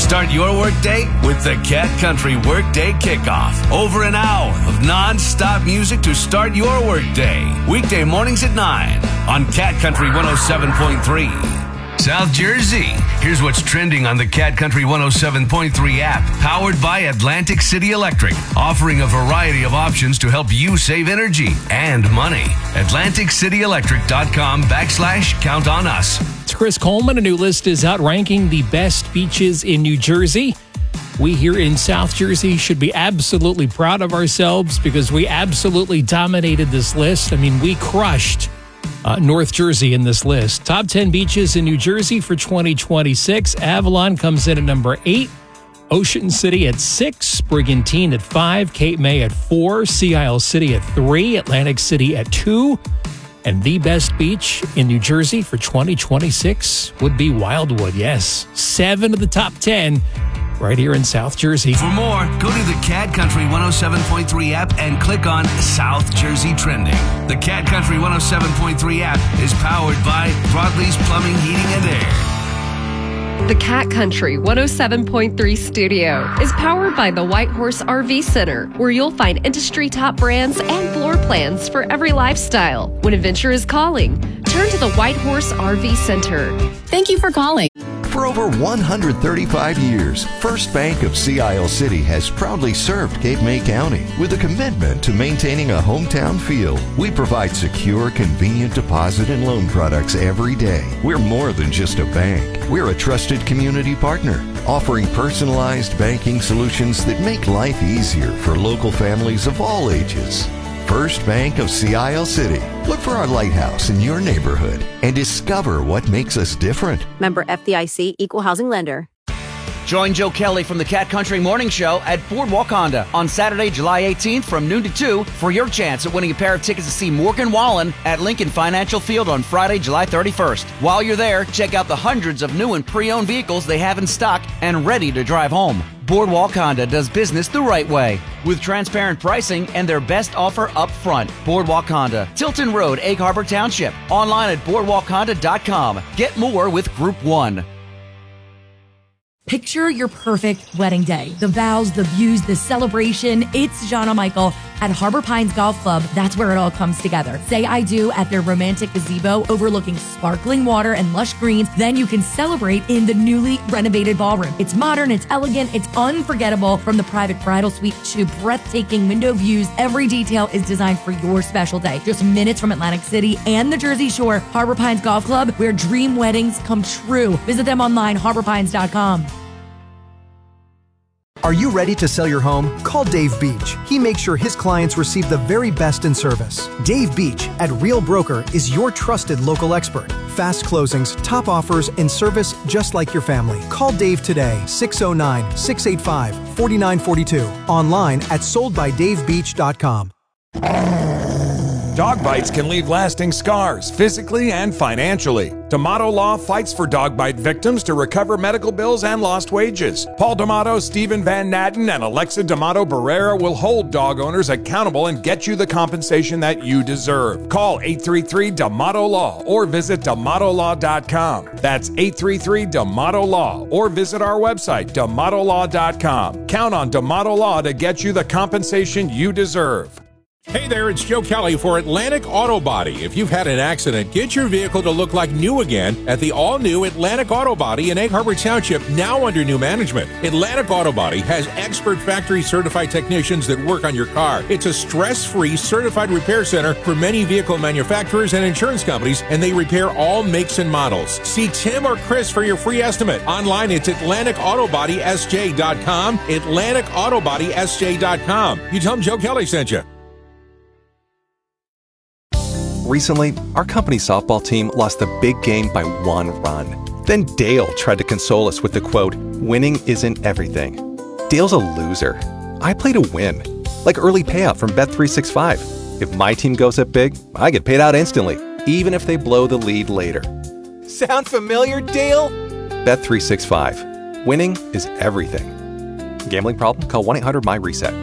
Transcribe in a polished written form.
Start your workday with the Cat Country Workday Kickoff. Over an hour of non-stop music to start your workday. Weekday mornings at 9 on Cat Country 107.3. South Jersey. Here's what's trending on the Cat Country 107.3 app, powered by Atlantic City Electric, offering a variety of options to help you save energy and money. AtlanticCityElectric.com/count on us. It's Chris Coleman. A new list is out ranking the best beaches in New Jersey. We here in South Jersey should be absolutely proud of ourselves because we absolutely dominated this list. I mean, we crushed North Jersey in this list. Top 10 beaches in New Jersey for 2026. Avalon comes in at number 8. Ocean City at 6. Brigantine at 5. Cape May at 4. Sea Isle City at 3. Atlantic City at 2. And the best beach in New Jersey for 2026 would be Wildwood. Yes, 7 of the top 10 right here in South Jersey. For more, go to the Cat Country 107.3 app and click on South Jersey Trending. The Cat Country 107.3 app is powered by Broadleys Plumbing, Heating, and Air. The Cat Country 107.3 studio is powered by the White Horse RV Center, where you'll find industry top brands and floor plans for every lifestyle. When adventure is calling, turn to the White Horse RV Center. Thank you for calling. For over 135 years, First Bank of Sea Isle City has proudly served Cape May County with a commitment to maintaining a hometown feel. We provide secure, convenient deposit and loan products every day. We're more than just a bank. We're a trusted community partner, offering personalized banking solutions that make life easier for local families of all ages. First Bank of Sea Isle City. Look for our lighthouse in your neighborhood and discover what makes us different. Member FDIC, Equal Housing Lender. Join Joe Kelly from the Cat Country Morning Show at Boardwalk Honda on Saturday, July 18th from noon to 2 for your chance at winning a pair of tickets to see Morgan Wallen at Lincoln Financial Field on Friday, July 31st. While you're there, check out the hundreds of new and pre-owned vehicles they have in stock and ready to drive home. Boardwalk Honda does business the right way with transparent pricing and their best offer up front. Boardwalk Honda, Tilton Road, Egg Harbor Township. Online at boardwalkhonda.com. Get more with Group 1. Picture your perfect wedding day. The vows, the views, the celebration. It's Jana Michael at Harbor Pines Golf Club. That's where it all comes together. Say I do at their romantic gazebo overlooking sparkling water and lush greens. Then you can celebrate in the newly renovated ballroom. It's modern, it's elegant, it's unforgettable. From the private bridal suite to breathtaking window views, every detail is designed for your special day. Just minutes from Atlantic City and the Jersey Shore, Harbor Pines Golf Club, where dream weddings come true. Visit them online, harborpines.com. Are you ready to sell your home? Call Dave Beach. He makes sure his clients receive the very best in service. Dave Beach at Real Broker is your trusted local expert. Fast closings, top offers, and service just like your family. Call Dave today, 609-685-4942. Online at soldbydavebeach.com. Dog bites can leave lasting scars, physically and financially. D'Amato Law fights for dog bite victims to recover medical bills and lost wages. Paul D'Amato, Stephen Van Natten, and Alexa D'Amato Barrera will hold dog owners accountable and get you the compensation that you deserve. Call 833-DAMATO-LAW or visit DAMATOLaw.com. That's 833-DAMATO-LAW or visit our website, DAMATOLaw.com. Count on D'Amato Law to get you the compensation you deserve. Hey there, it's Joe Kelly for Atlantic Auto Body. If you've had an accident, get your vehicle to look like new again at the all-new Atlantic Auto Body in Egg Harbor Township, now under new management. Atlantic Auto Body has expert factory-certified technicians that work on your car. It's a stress-free certified repair center for many vehicle manufacturers and insurance companies, and they repair all makes and models. See Tim or Chris for your free estimate. Online, it's AtlanticAutobodysJ.com, AtlanticAutobodysJ.com. You tell them Joe Kelly sent you. Recently, our company softball team lost the big game by 1 run. Then Dale tried to console us with the quote, "Winning isn't everything." Dale's a loser. I play to win, like early payout from Bet365. If my team goes up big, I get paid out instantly, even if they blow the lead later. Sound familiar, Dale? Bet365. Winning is everything. Gambling problem? Call 1-800-MY-RESET.